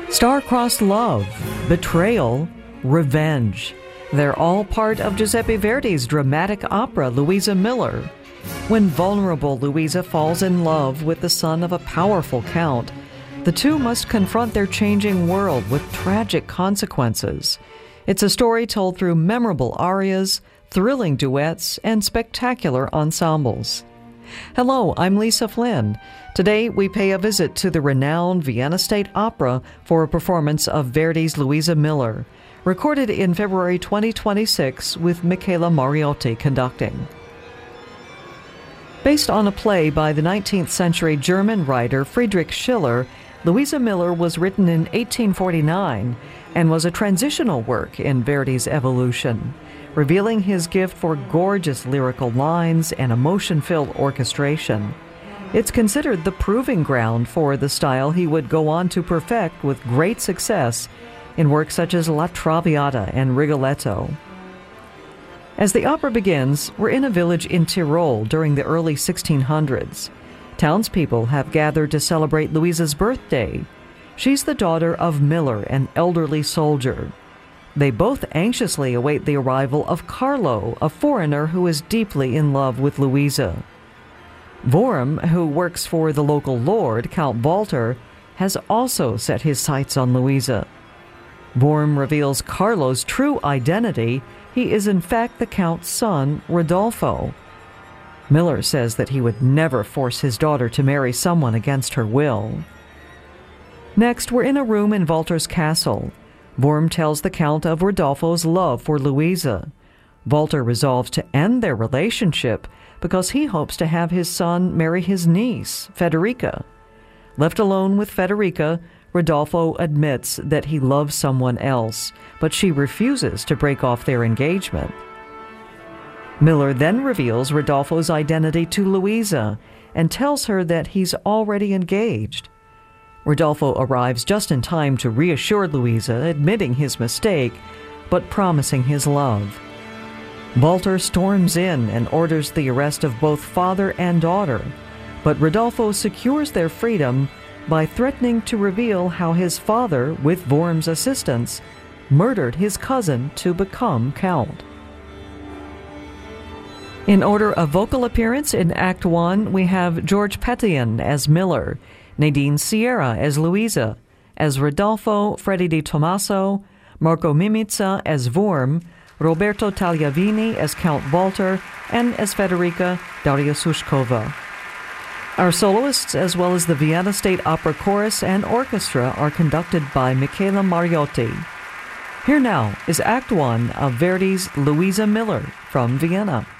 Star-crossed love, betrayal, revenge. They're all part of Giuseppe Verdi's dramatic opera, Luisa Miller. When vulnerable Luisa falls in love with the son of a powerful count, the two must confront their changing world with tragic consequences. It's a story told through memorable arias, thrilling duets, and spectacular ensembles. Hello, I'm Lisa Flynn. Today we pay a visit to the renowned Vienna State Opera for a performance of Verdi's Luisa Miller, recorded in February 2026 with Michela Mariotti conducting. Based on a play by the 19th century German writer Friedrich Schiller, Luisa Miller was written in 1849 and was a transitional work in Verdi's evolution, revealing his gift for gorgeous lyrical lines and emotion-filled orchestration. It's considered the proving ground for the style he would go on to perfect with great success in works such as La Traviata and Rigoletto. As the opera begins, we're in a village in Tyrol during the early 1600s. Townspeople have gathered to celebrate Luisa's birthday. She's the daughter of Miller, an elderly soldier. They both anxiously await the arrival of Carlo, a foreigner who is deeply in love with Luisa. Worm, who works for the local lord, Count Walter, has also set his sights on Luisa. Worm reveals Carlo's true identity. He is in fact the Count's son, Rodolfo. Miller says that he would never force his daughter to marry someone against her will. Next, we're in a room in Walter's castle. Worm tells the Count of Rodolfo's love for Luisa. Walter resolves to end their relationship because he hopes to have his son marry his niece, Federica. Left alone with Federica, Rodolfo admits that he loves someone else, but she refuses to break off their engagement. Miller then reveals Rodolfo's identity to Luisa and tells her that he's already engaged. Rodolfo arrives just in time to reassure Luisa, admitting his mistake, but promising his love. Walter storms in and orders the arrest of both father and daughter, but Rodolfo secures their freedom by threatening to reveal how his father, with Worm's assistance, murdered his cousin to become Count. In order of vocal appearance in Act 1, we have George Petion as Miller, Nadine Sierra as Luisa, as Rodolfo, Freddie Di Tommaso, Marco Mimica as Worm, Roberto Tagliavini as Count Walter, and as Federica, Daria Sushkova. Our soloists, as well as the Vienna State Opera Chorus and Orchestra, are conducted by Michela Mariotti. Here now is Act 1 of Verdi's Luisa Miller from Vienna.